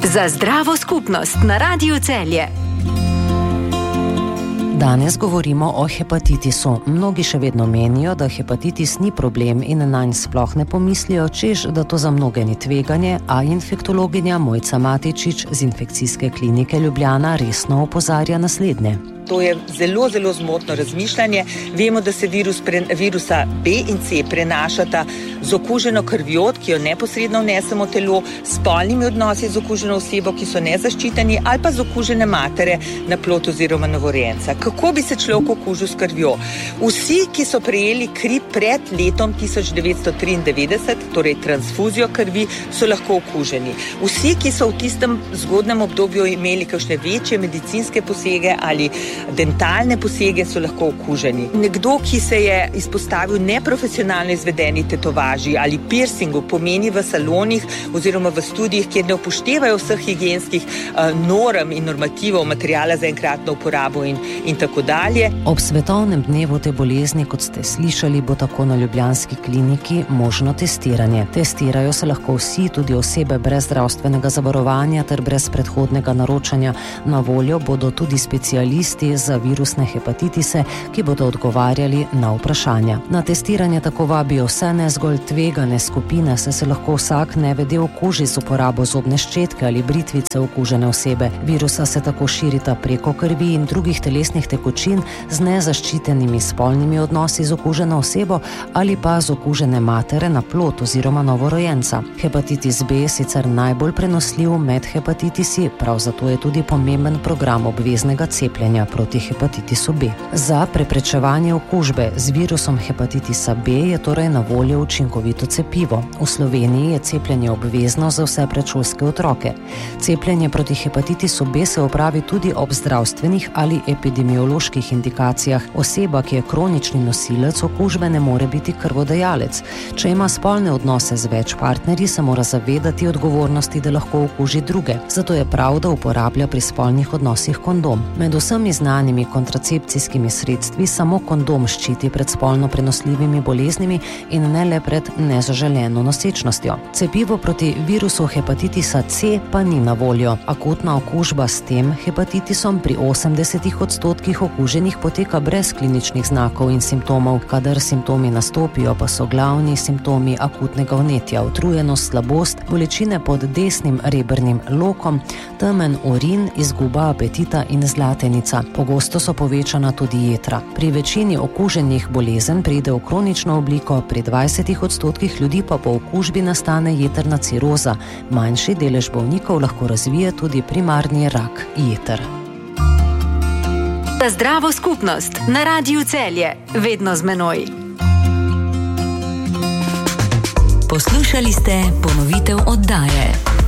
Za zdravo skupnost na Radiu Celje. Danes govorimo o hepatitisu. Mnogi še vedno menijo, da hepatitis ni problem in nanj sploh ne pomislijo, češ, da to za mnoge ni tveganje, a infektologinja Mojca Matičič z Infekcijske klinike Ljubljana resno opozarja naslednje. To je zelo, zelo zmotno razmišljanje. Vemo, da se virusa B in C prenašata z okuženo krvjo, ki jo neposredno vnesemo v telo, s spolnimi odnosi z okuženo osebo, ki so nezaščiteni, ali pa z okužene matere na plod oziroma novorojenca. Kako bi se človek okužil s krvjo? Vsi, ki so prejeli kri pred letom 1993, torej transfuzijo krvi, so lahko okuženi. Vsi, ki so v tistem zgodnem obdobju imeli kakšne večje medicinske posege ali dentalne posege, so lahko okuženi. Nekdo, ki se je izpostavil neprofesionalno izvedeni tetovaži ali piercingu, pomeni v salonih oziroma v studijih, kjer ne upoštevajo vseh higienskih norm in normativov materijala za enkratno uporabo in tako dalje. Ob svetovnem dnevu te bolezni, kot ste slišali, bo tako na ljubljanski kliniki možno testiranje. Testirajo se lahko vsi, tudi osebe brez zdravstvenega zavarovanja ter brez predhodnega naročanja. Na voljo bodo tudi specialisti za virusne hepatitise, ki bodo odgovarjali na vprašanja. Na testiranje tako vabijo vse, ne zgolj tvegane skupine, saj se lahko vsak nevede okuži z uporabo zobne ščetke ali britvice okužene osebe. Virusa se tako širita preko krvi in drugih telesnih tekočin z nezaščitenimi spolnimi odnosi z okuženo osebo ali pa z okužene matere na plod oziroma novorojenca. Hepatitis B je sicer najbolj prenosljiv med hepatitisi, prav zato je tudi pomemben program obveznega cepljenja proti hepatitisu B. Za preprečevanje okužbe z virusom hepatitisa B je torej na voljo učinkovito cepivo. V Sloveniji je cepljenje obvezno za vse predšolske otroke. Cepljenje proti hepatitisu B se opravi tudi ob zdravstvenih ali epidemioloških indikacijah. Oseba, ki je kronični nosilec okužbe, ne more biti krvodajalec. Če ima spolne odnose z več partnerji, se mora zavedati odgovornosti, da lahko okuži druge. Zato je prav, da uporablja pri spolnih odnosih kondom. Med vsemi znanimi kontracepcijskimi sredstvi samo kondom ščiti pred spolno prenosljivimi boleznimi in ne le pred nezaželeno nosečnostjo. Cepivo proti virusu hepatitisa C pa ni na voljo. Akutna okužba s tem hepatitisom pri 80% okuženih poteka brez kliničnih znakov in simptomov. Kadar simptomi nastopijo, pa so glavni simptomi akutnega vnetja, utrujenost, slabost, bolečine pod desnim rebrnim lokom, temen urin, izguba apetita in zlatenica. Pogosto so povečana tudi jetra. Pri večini okuženih bolezen pride v kronično obliko, pri 20% ljudi pa po okužbi nastane jetrna ciroza. Manjši delež bolnikov lahko razvije tudi primarni rak jeter. Za zdravo skupnost na Radiu Celje, vedno z menoj. Poslušali ste ponovitev oddaje.